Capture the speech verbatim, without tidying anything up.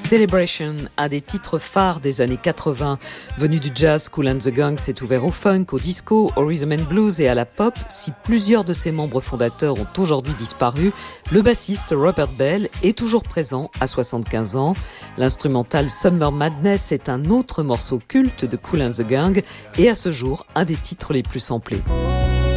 Celebration, un des titres phares des années quatre-vingts. Venu du jazz, Kool and the Gang s'est ouvert au funk, au disco, au rhythm and blues et à la pop. Si plusieurs de ses membres fondateurs ont aujourd'hui disparu, le bassiste Robert Bell est toujours présent à soixante-quinze ans. L'instrumental Summer Madness est un autre morceau culte de Kool and the Gang et à ce jour un des titres les plus samplés.